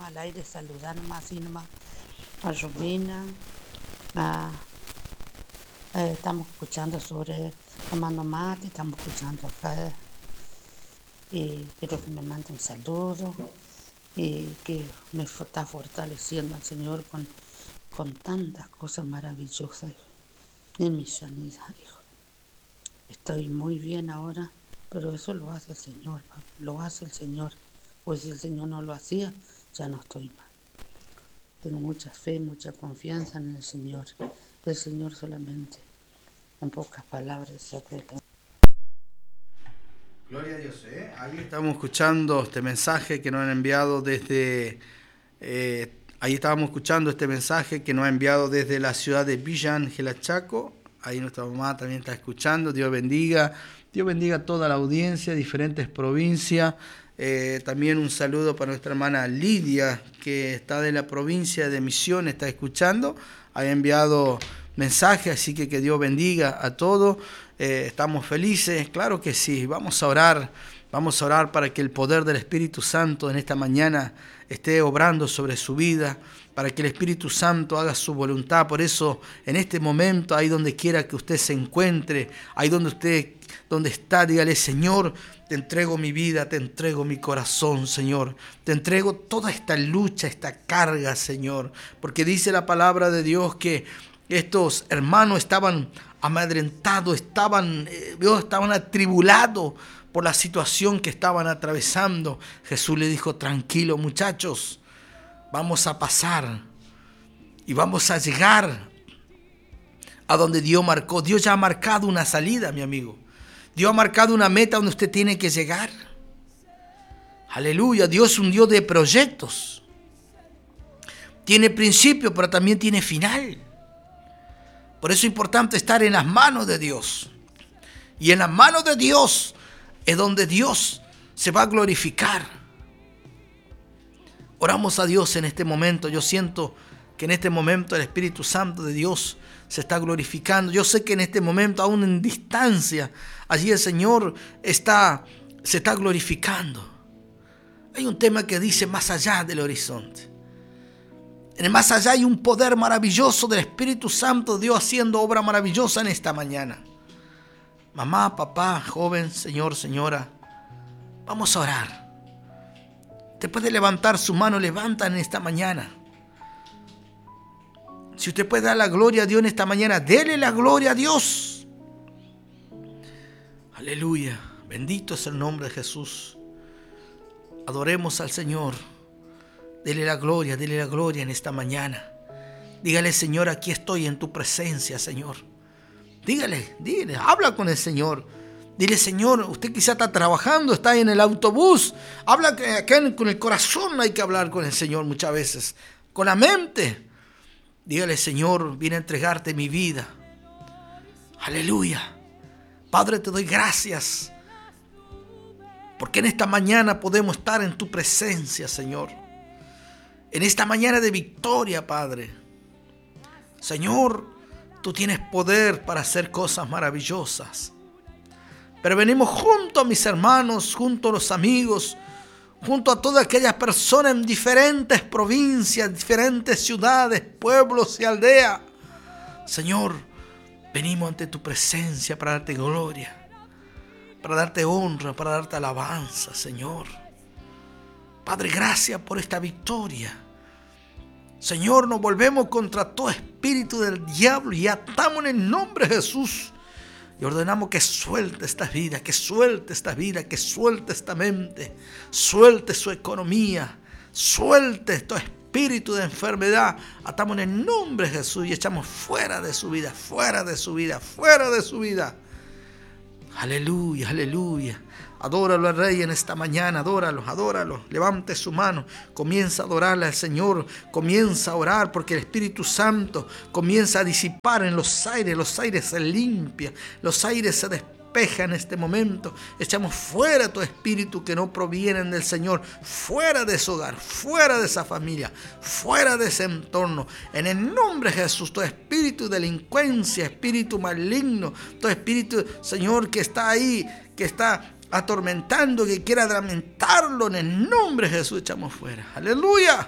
al aire saludar nomás, así nomás a Romina. Estamos escuchando sobre tomando mate, estamos escuchando acá y quiero que me mande un saludo y que me está fortaleciendo al Señor con tantas cosas maravillosas en mi sanidad, hijo. Estoy muy bien ahora, pero eso lo hace el Señor, lo hace el Señor. Pues si el Señor no lo hacía, ya no estoy mal. Tengo mucha fe, mucha confianza en el Señor solamente, en pocas palabras, se aprieta. Gloria a Dios, Ahí estamos escuchando este mensaje que nos han enviado desde... ahí estábamos escuchando este mensaje que nos ha enviado desde la ciudad de Villa Ángela, Chaco. Ahí nuestra mamá también está escuchando. Dios bendiga a toda la audiencia, diferentes provincias. También un saludo para nuestra hermana Lidia, que está de la provincia de Misiones, está escuchando. Ha enviado mensaje, así que Dios bendiga a todos. Estamos felices, claro que sí. Vamos a orar para que el poder del Espíritu Santo en esta mañana esté obrando sobre su vida, para que el Espíritu Santo haga su voluntad. Por eso, en este momento, ahí donde quiera que usted se encuentre, ahí donde está, dígale: Señor, te entrego mi vida, te entrego mi corazón, Señor. Te entrego toda esta lucha, esta carga, Señor. Porque dice la palabra de Dios que estos hermanos estaban amedrentados, estaban atribulados por la situación que estaban atravesando. Jesús le dijo: tranquilo, muchachos, vamos a pasar y vamos a llegar a donde Dios marcó. Dios ya ha marcado una salida, mi amigo. Dios ha marcado una meta donde usted tiene que llegar. Aleluya. Dios es un Dios de proyectos. Tiene principio, pero también tiene final. Por eso es importante estar en las manos de Dios. Y en las manos de Dios es donde Dios se va a glorificar. Oramos a Dios en este momento. Yo siento que en este momento el Espíritu Santo de Dios se está glorificando. Yo sé que en este momento, aún en distancia, allí el Señor se está glorificando. Hay un tema que dice: más allá del horizonte. En el más allá hay un poder maravilloso del Espíritu Santo de Dios haciendo obra maravillosa en esta mañana. Mamá, papá, joven, señor, señora, vamos a orar. Usted puede levantar su mano, levanta en esta mañana. Si usted puede dar la gloria a Dios en esta mañana, dele la gloria a Dios. Aleluya, bendito es el nombre de Jesús. Adoremos al Señor. Dele la gloria en esta mañana. Dígale: Señor, aquí estoy en tu presencia, Señor. Dígale, habla con el Señor. Dile: Señor, usted quizá está trabajando, está en el autobús. Habla acá con el corazón, hay que hablar con el Señor muchas veces. Con la mente. Dígale: Señor, vine a entregarte mi vida. Aleluya. Padre, te doy gracias. Porque en esta mañana podemos estar en tu presencia, Señor. En esta mañana de victoria, Padre. Señor, tú tienes poder para hacer cosas maravillosas. Pero venimos junto a mis hermanos, junto a los amigos, junto a todas aquellas personas en diferentes provincias, diferentes ciudades, pueblos y aldeas. Señor, venimos ante tu presencia para darte gloria, para darte honra, para darte alabanza, Señor. Padre, gracias por esta victoria. Señor, nos volvemos contra todo espíritu del diablo y atamos en el nombre de Jesús. Y ordenamos que suelte esta vida, que suelte esta vida, que suelte esta mente, suelte su economía, suelte todo espíritu de enfermedad. Atamos en el nombre de Jesús y echamos fuera de su vida, fuera de su vida, fuera de su vida. Aleluya, aleluya. Adóralo al Rey en esta mañana, adóralo. Levante su mano, comienza a adorarle al Señor, comienza a orar porque el Espíritu Santo comienza a disipar en los aires se limpian, los aires se despejan en este momento. Echamos fuera todo espíritu que no provienen del Señor, fuera de su hogar, fuera de esa familia, fuera de ese entorno. En el nombre de Jesús, todo espíritu de delincuencia, espíritu maligno, todo espíritu, Señor, que está ahí, que está atormentando, que quiera atormentarlo, en el nombre de Jesús echamos fuera. Aleluya.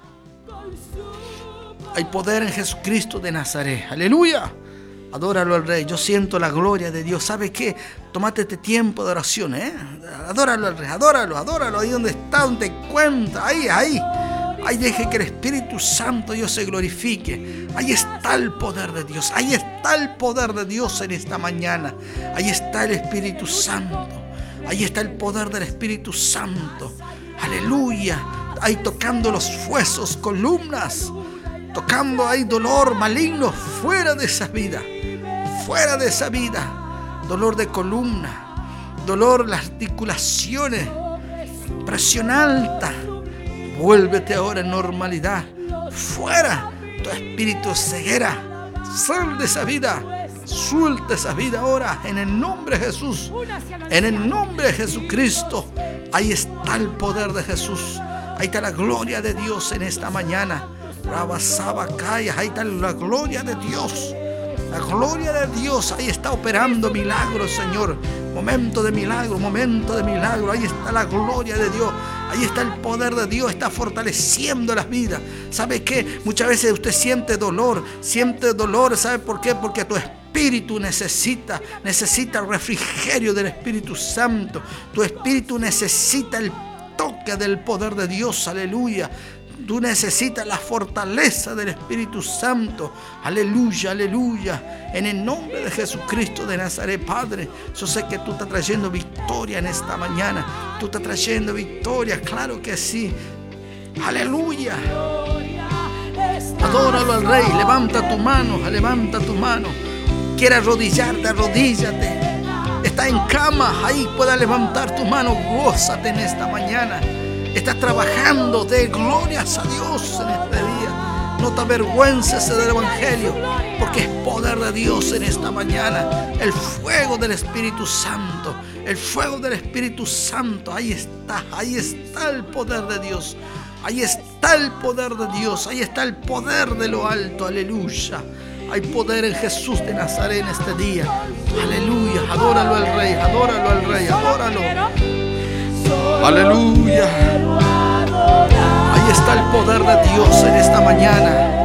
Hay poder en Jesucristo de Nazaret. Aleluya. Adóralo al Rey. Yo siento la gloria de Dios. ¿Sabe qué? Tómate este tiempo de oración, Adóralo al Rey. Adóralo. Ahí donde está, donde cuenta. Ahí. Deje que el Espíritu Santo Dios se glorifique. Ahí está el poder de Dios. Ahí está el poder de Dios en esta mañana. Ahí está el Espíritu Santo. Ahí está el poder del Espíritu Santo. Aleluya. Ahí tocando los huesos, columnas. Tocando ahí dolor maligno. Fuera de esa vida. Fuera de esa vida. Dolor de columna. Dolor en las articulaciones. Presión alta. Vuélvete ahora en normalidad. Fuera tu espíritu de ceguera. Sal de esa vida. Suelta esa vida ahora en el nombre de Jesús. En el nombre de Jesucristo. Ahí está el poder de Jesús. Ahí está la gloria de Dios en esta mañana. Ahí está la gloria de Dios. La gloria de Dios. Ahí está operando milagros, Señor. Momento de milagro. Ahí está la gloria de Dios. Ahí está el poder de Dios, está fortaleciendo las vidas. ¿Sabe qué? Muchas veces usted siente dolor, ¿sabe por qué? Porque tu espíritu necesita el refrigerio del Espíritu Santo. Tu espíritu necesita el toque del poder de Dios, aleluya. Tú necesitas la fortaleza del Espíritu Santo. Aleluya. En el nombre de Jesucristo de Nazaret, Padre. Yo sé que tú estás trayendo victoria en esta mañana. Tú estás trayendo victoria, claro que sí. Aleluya. Adóralo al Rey. Levanta tu mano. Quiere arrodillarte, arrodíllate. Está en cama, ahí pueda levantar tu mano. Gózate en esta mañana. Estás trabajando, de glorias a Dios en este día. No te avergüences del Evangelio, porque es poder de Dios en esta mañana. El fuego del Espíritu Santo. Ahí está el poder de Dios. Ahí está el poder de lo alto. Aleluya. Hay poder en Jesús de Nazaret en este día. Aleluya. Adóralo al Rey. Adóralo. Aleluya. Ahí está el poder de Dios en esta mañana.